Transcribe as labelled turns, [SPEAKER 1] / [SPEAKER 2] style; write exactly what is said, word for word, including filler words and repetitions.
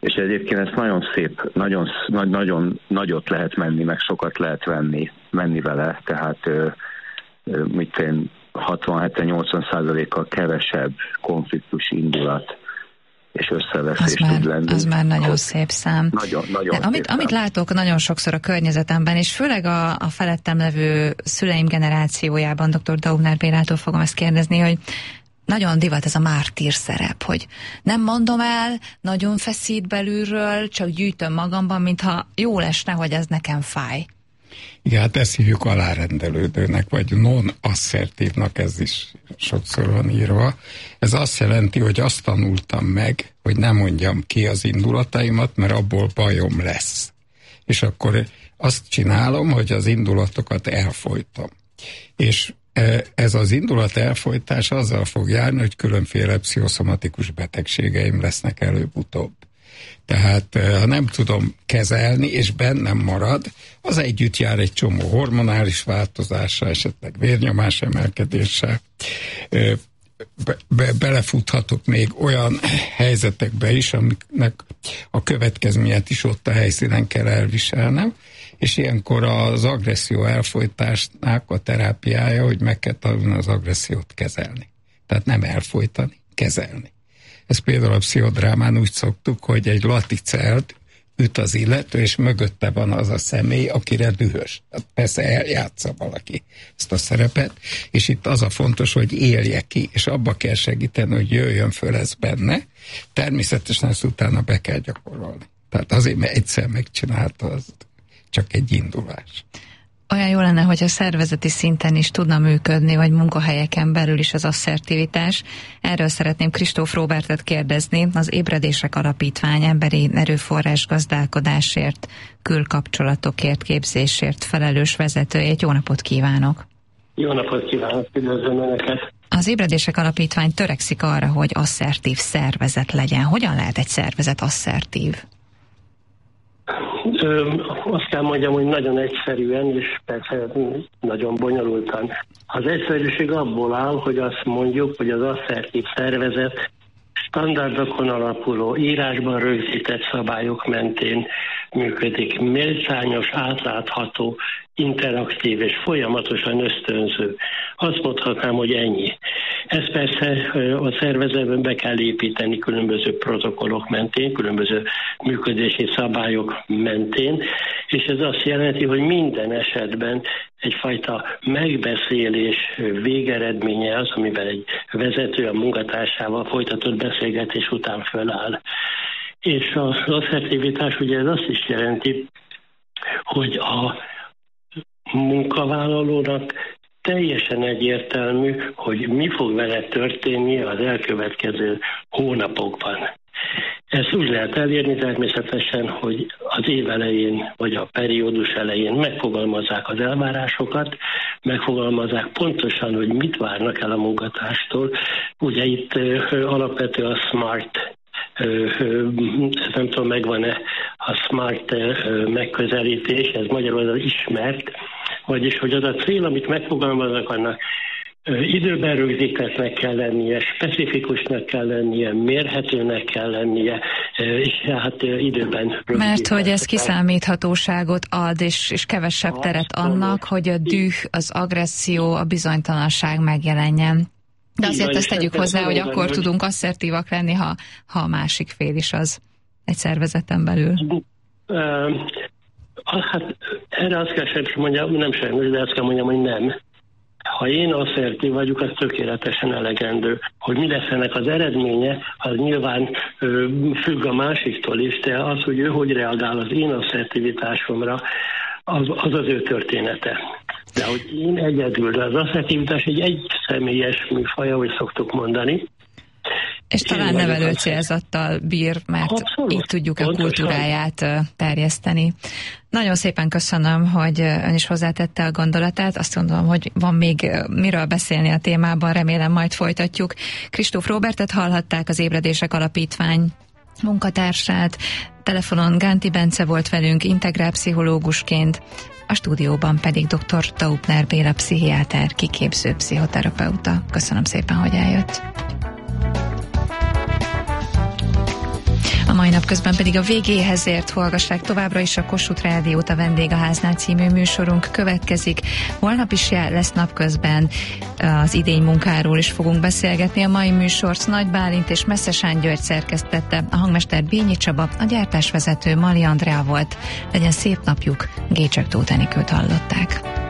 [SPEAKER 1] És egyébként ez nagyon szép, nagyon, nagyon nagyot lehet menni, meg sokat lehet venni, menni vele, tehát mit én hatvan-hetven-nyolcvan százalékkal kevesebb konfliktus indulat és összeveszés tud lenni.
[SPEAKER 2] Az már nagyon szép szám.
[SPEAKER 1] Nagyon, nagyon
[SPEAKER 2] De amit,
[SPEAKER 1] szép
[SPEAKER 2] amit
[SPEAKER 1] szám.
[SPEAKER 2] látok nagyon sokszor a környezetemben, és főleg a, a felettem levő szüleim generációjában, doktor Daubner Bélától fogom ezt kérdezni, hogy nagyon divat ez a mártír szerep, hogy nem mondom el, nagyon feszít belülről, csak gyűjtöm magamban, mintha jól esne, hogy ez nekem fáj.
[SPEAKER 3] Igen, hát ezt hívjuk alárendelődőnek, vagy non-asszertívnak, ez is sokszor van írva. Ez azt jelenti, hogy azt tanultam meg, hogy nem mondjam ki az indulataimat, mert abból bajom lesz. És akkor azt csinálom, hogy az indulatokat elfolytom. És ez az indulat elfolytás azzal fog járni, hogy különféle pszichoszomatikus betegségeim lesznek előbb-utóbb. Tehát ha nem tudom kezelni, és bennem marad, az együtt jár egy csomó hormonális változással, esetleg vérnyomás emelkedéssel. Be, be, belefuthatok még olyan helyzetekbe is, amiknek a következményet is ott a helyszínen kell elviselnem, és ilyenkor az agresszió elfolytásnak a terápiája, hogy meg kell tanulni az agressziót kezelni. Tehát nem elfolytani, kezelni. Ez például a pszichodrámán úgy szoktuk, hogy egy laticelt üt az illető, és mögötte van az a személy, akire dühös. Persze eljátsza valaki ezt a szerepet, és itt az a fontos, hogy élje ki, és abba kell segíteni, hogy jöjjön föl ez benne. Természetesen ezt utána be kell gyakorolni. Tehát azért, mert egyszer megcsinálta, az csak egy indulás.
[SPEAKER 2] Olyan jó lenne, hogy a szervezeti szinten is tudna működni, vagy munkahelyeken belül is az asszertivitás. Erről szeretném Kristóf Róbertet kérdezni, az Ébredések Alapítvány emberi erőforrás gazdálkodásért, külkapcsolatokért, képzésért felelős vezetőjét. Jó napot kívánok!
[SPEAKER 4] Jó napot kívánok, üdvözlöm Önöket!
[SPEAKER 2] Az Ébredések Alapítvány törekszik arra, hogy asszertív szervezet legyen. Hogyan lehet egy szervezet asszertív?
[SPEAKER 4] Ö, azt kell mondjam, hogy nagyon egyszerűen, és persze nagyon bonyolultan. Az egyszerűség abból áll, hogy azt mondjuk, hogy az asszertív szervezet standardokon alapuló, írásban rögzített szabályok mentén működik, méltányos, átlátható, interaktív és folyamatosan ösztönző. Azt mondhatnám, hogy ennyi. Ezt persze a szervezetben be kell építeni különböző protokollok mentén, különböző működési szabályok mentén, és ez azt jelenti, hogy minden esetben egyfajta megbeszélés végeredménye az, amivel egy vezető a munkatársával folytatott beszélgetés után föláll. És az asszertivitás ugye ez azt is jelenti, hogy a munkavállalónak teljesen egyértelmű, hogy mi fog vele történni az elkövetkező hónapokban. Ezt úgy lehet elérni természetesen, hogy az év elején vagy a periódus elején megfogalmazzák az elvárásokat, megfogalmazzák pontosan, hogy mit várnak el a munkatárstól. Ugye itt alapvető a SMART, nem tudom, megvan-e a SMART megközelítés, ez magyarul az ismert, vagyis, hogy az a cél, amit megfogalmaznak, annak időben rögzítettnek kell lennie, specifikusnak kell lennie, mérhetőnek kell lennie, és hát időben rögzítettnek.
[SPEAKER 2] Mert hogy ez kiszámíthatóságot ad, és, és kevesebb ha, teret annak, hogy a düh, az agresszió, a bizonytalanság megjelenjen. De azért ezt tegyük hozzá, hogy akkor tudunk asszertívak lenni, ha, ha a másik fél is az egy szervezeten belül.
[SPEAKER 4] Hát erre azt kell sem mondjam, nem sajnos, de azt kell mondjam, hogy nem. Ha én asszertív vagyok, az tökéletesen elegendő. Hogy mi lesz ennek az eredménye, az nyilván ö, függ a másiktól is, de az, hogy ő hogy reagál az én asszertivitásomra, az az, az ő története. De hogy én egyedül, de az asszertivitás egy egyszemélyes műfaj, ahogy szoktuk mondani.
[SPEAKER 2] És talán nevelő célzattal bír, mert abszolút, így tudjuk a kultúráját terjeszteni. Nagyon szépen köszönöm, hogy ön is hozzátette a gondolatát. Azt gondolom, hogy van még miről beszélni a témában, remélem majd folytatjuk. Kristóf Róbertet hallhatták, az Ébredések Alapítvány munkatársát. Telefonon Gánti Bence volt velünk, integrálpszichológusként, a stúdióban pedig doktor Daubner Béla pszichiáter, kiképző pszichoterapeuta. Köszönöm szépen, hogy eljött. mai nap közben pedig a végéhez ért. Hallgassák továbbra is a Kossuth Rádiót, a Vendégháznál című műsorunk következik. Holnap is lesz napközben, az idény munkáról is fogunk beszélgetni. A mai műsort Nagy Bálint és Messzesán György szerkesztette, a hangmester Bényi Csaba, a gyártásvezető Mali Andrea volt. Legyen szép napjuk, Gécsek Tóth Enikőt hallották.